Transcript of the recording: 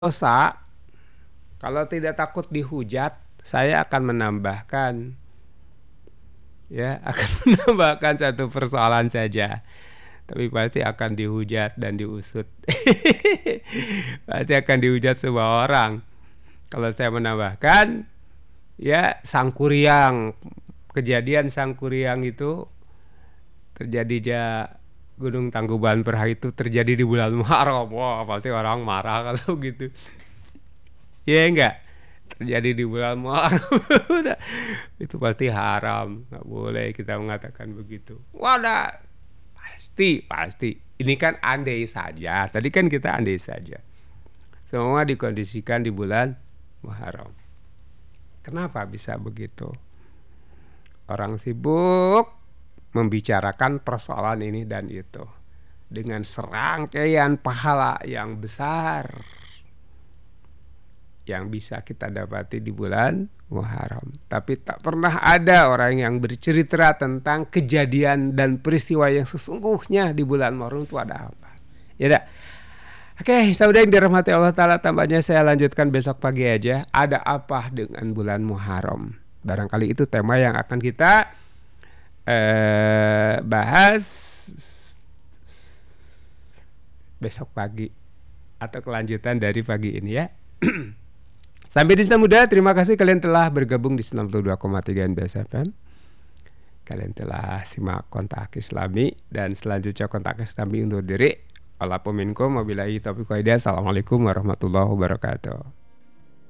Dosa, kalau tidak takut dihujat, saya akan menambahkan, ya, akan menambahkan satu persoalan saja. Tapi pasti akan dihujat dan diusut. Pasti akan dihujat semua orang. Kalau saya menambahkan, ya, Sangkuriang, kejadian Sangkuriang itu terjadinya Gunung Tangkuban Perahu itu terjadi di bulan Muharram. Wah, pasti orang marah kalau gitu. Ya enggak? Terjadi di bulan Muharram. Itu pasti haram, nggak boleh kita mengatakan begitu. Wadah, pasti. Ini kan andai saja. Tadi kan kita andai saja. Semua dikondisikan di bulan Muharram. Kenapa bisa begitu? Orang sibuk membicarakan persoalan ini dan itu dengan serangkaian pahala yang besar yang bisa kita dapati di bulan Muharram. Tapi tak pernah ada orang yang bercerita tentang kejadian dan peristiwa yang sesungguhnya di bulan Muharram itu ada apa. Ya dah. Oke, saudara yang dirahmati Allah Ta'ala, tambahnya saya lanjutkan besok pagi aja. Ada apa dengan bulan Muharram? Barangkali itu tema yang akan kita bahas besok pagi atau kelanjutan dari pagi ini ya. Sampai di sana muda, terima kasih kalian telah bergabung di 92,3 NBS FM. Kalian telah simak Kontak Islami dan selanjutnya Kontak Islami undur diri. Assalamualaikum warahmatullahi wabarakatuh.